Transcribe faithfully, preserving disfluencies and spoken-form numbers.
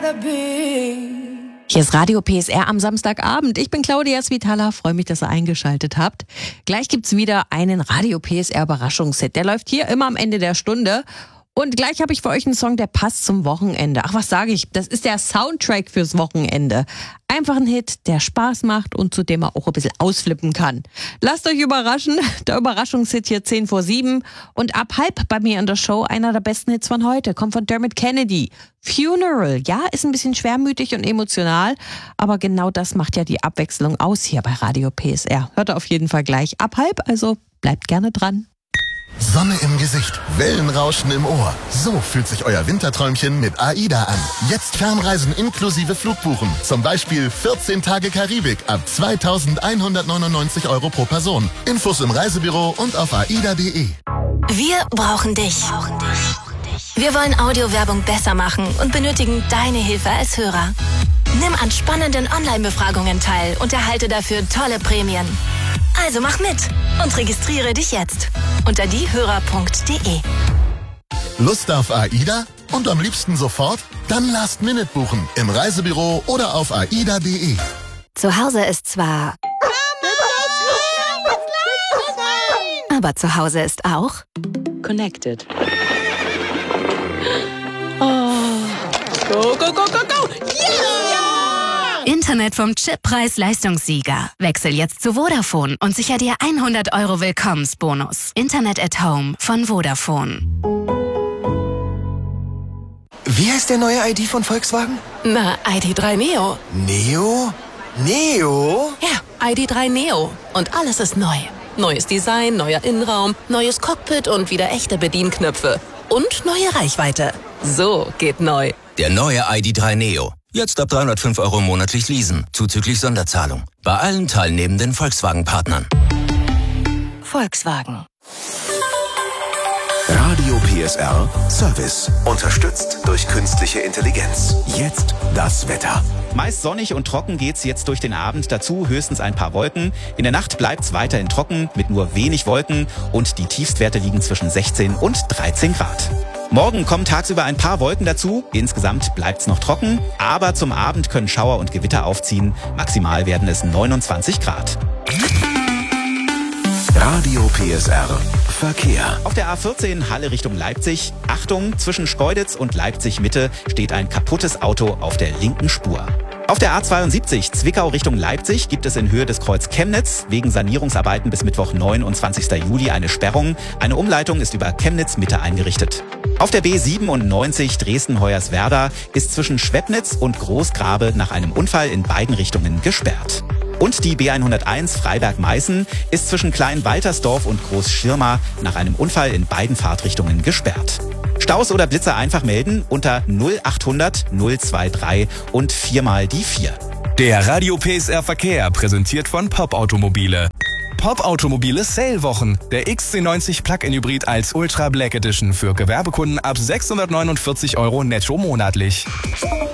Hier ist Radio P S R am Samstagabend. Ich bin Claudia Svitala, freue mich, dass ihr eingeschaltet habt. Gleich gibt's wieder einen Radio P S R Überraschungshit. Der läuft hier immer am Ende der Stunde. Und gleich habe ich für euch einen Song, der passt zum Wochenende. Ach, was sage ich? Das ist der Soundtrack fürs Wochenende. Einfach ein Hit, der Spaß macht und zu dem man auch ein bisschen ausflippen kann. Lasst euch überraschen. Der Überraschungshit hier zehn vor sieben. Und ab halb bei mir in der Show einer der besten Hits von heute. Kommt von Dermot Kennedy. Funeral. Ja, ist ein bisschen schwermütig und emotional. Aber genau das macht ja die Abwechslung aus hier bei Radio P S R. Hört ihr auf jeden Fall gleich ab halb. Also bleibt gerne dran. Sonne im Gesicht, Wellenrauschen im Ohr. So fühlt sich euer Winterträumchen mit AIDA an. Jetzt Fernreisen inklusive Flugbuchen. Zum Beispiel vierzehn Tage Karibik ab zweitausendeinhundertneunundneunzig Euro pro Person. Infos im Reisebüro und auf aida punkt de. Wir brauchen dich. Wir wollen Audiowerbung besser machen und benötigen deine Hilfe als Hörer. Nimm an spannenden Online-Befragungen teil und erhalte dafür tolle Prämien. Also mach mit und registriere dich jetzt unter diehörer punkt de. Lust auf AIDA? Und am liebsten sofort? Dann Last Minute buchen im Reisebüro oder auf aida punkt de. Zu Hause ist zwar... Aber zu Hause ist auch... Connected. Oh. Go, go, go, go, go! Yeah! Internet vom Chippreis-Leistungssieger. Wechsel jetzt zu Vodafone und sicher dir hundert Euro Willkommensbonus. Internet at Home von Vodafone. Wie heißt der neue I D von Volkswagen? Na, I D drei Neo. Neo? Neo? Ja, I D drei Neo. Und alles ist neu. Neues Design, neuer Innenraum, neues Cockpit und wieder echte Bedienknöpfe. Und neue Reichweite. So geht neu. Der neue I D drei Neo. Jetzt ab dreihundertfünf Euro monatlich leasen, zuzüglich Sonderzahlung. Bei allen teilnehmenden Volkswagen-Partnern. Volkswagen. Radio P S R Service. Unterstützt durch künstliche Intelligenz. Jetzt das Wetter. Meist sonnig und trocken geht's jetzt durch den Abend. Dazu höchstens ein paar Wolken. In der Nacht bleibt's weiterhin trocken mit nur wenig Wolken und die Tiefstwerte liegen zwischen sechzehn und dreizehn Grad. Morgen kommen tagsüber ein paar Wolken dazu. Insgesamt bleibt's noch trocken, aber zum Abend können Schauer und Gewitter aufziehen. Maximal werden es neunundzwanzig Grad. Radio P S R Verkehr. Auf der A vierzehn Halle Richtung Leipzig. Achtung, zwischen Schkeuditz und Leipzig Mitte steht ein kaputtes Auto auf der linken Spur. Auf der A zweiundsiebzig Zwickau Richtung Leipzig gibt es in Höhe des Kreuz Chemnitz wegen Sanierungsarbeiten bis Mittwoch neunundzwanzigsten Juli eine Sperrung. Eine Umleitung ist über Chemnitz Mitte eingerichtet. Auf der B siebenundneunzig Dresden-Hoyerswerda ist zwischen Schwebnitz und Großgrabe nach einem Unfall in beiden Richtungen gesperrt. Und die B hunderteins Freiberg-Meißen ist zwischen Klein-Waltersdorf und Großschirma nach einem Unfall in beiden Fahrtrichtungen gesperrt. Staus oder Blitzer einfach melden unter null achthundert null drei drei und viermal die vier. Der Radio P S R Verkehr präsentiert von Pop Automobile. Pop Automobile Sale-Wochen. Der X C neunzig Plug-in Hybrid als Ultra Black Edition für Gewerbekunden ab sechshundertneunundvierzig Euro netto monatlich.